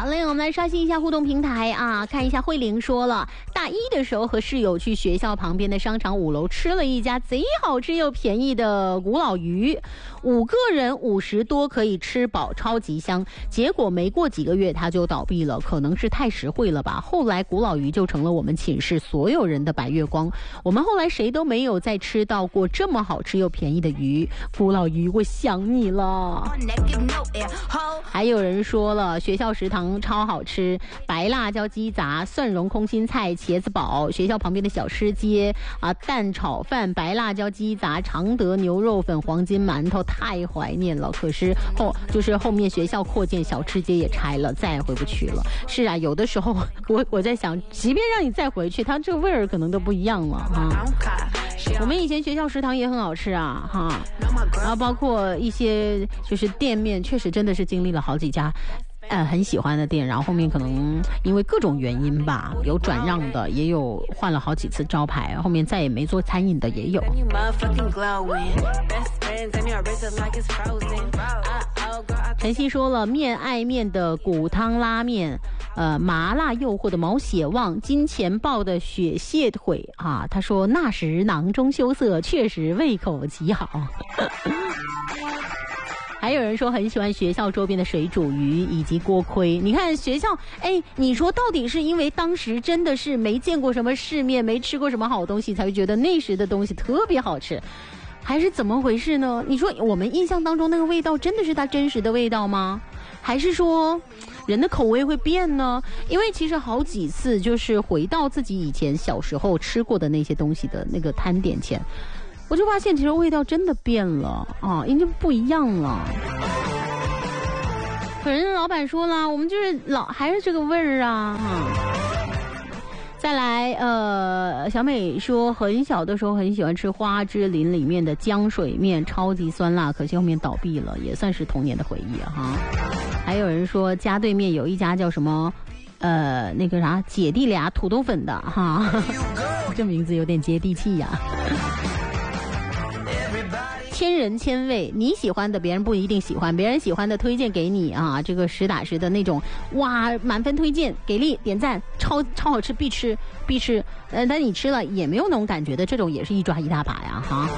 嘞，我们来刷新一下互动平台啊，看一下慧玲说了，大一的时候和室友去学校旁边的商场5楼吃了一家贼好吃又便宜的古老鱼，5个人50多可以吃饱，超级香。结果没过几个月它就倒闭了，可能是太实惠了吧。后来古老鱼就成了我们寝室所有人的白月光，我们后来谁都没有再吃到过这么好吃又便宜的鱼。古老鱼，我想你了。还有人说了，学校食堂超好吃，白辣椒鸡杂、蒜蓉空心菜、茄子煲，学校旁边的小吃街啊，蛋炒饭、白辣椒鸡杂、常德牛肉粉、黄金馒头，太怀念了。可是后面学校扩建，小吃街也拆了，再也回不去了。是啊，有的时候我在想，即便让你再回去，它这个味儿可能都不一样了啊。我们以前学校食堂也很好吃啊哈，然后包括一些就是店面，确实真的是经历了好几家很喜欢的店，然后后面可能因为各种原因吧，有转让的，也有换了好几次招牌，后面再也没做餐饮的也有。晨曦说了，面爱面的骨汤拉面，麻辣诱惑的毛血旺，金钱豹的雪蟹腿啊，他说那时囊中羞涩，确实胃口极好。还有人说很喜欢学校周边的水煮鱼以及锅盔。你看学校，你说到底是因为当时真的是没见过什么世面，没吃过什么好东西，才会觉得那时的东西特别好吃，还是怎么回事呢？你说我们印象当中那个味道真的是它真实的味道吗？还是说人的口味会变呢？因为其实好几次就是回到自己以前小时候吃过的那些东西的那个摊点前，我就发现其实味道真的变了啊，已经不一样了。可人老板说了，我们就是还是这个味儿啊。再来小美说很小的时候很喜欢吃花之林里面的浆水面，超级酸辣，可惜后面倒闭了，也算是童年的回忆哈。还有人说家对面有一家叫什么那个啥姐弟俩土豆粉的哈，这名字有点接地气呀。千人千味，你喜欢的别人不一定喜欢，别人喜欢的推荐给你啊，这个实打实的那种，哇，满分推荐，给力点赞，超好吃，必吃，但你吃了也没有那种感觉的，这种也是一抓一大把呀哈。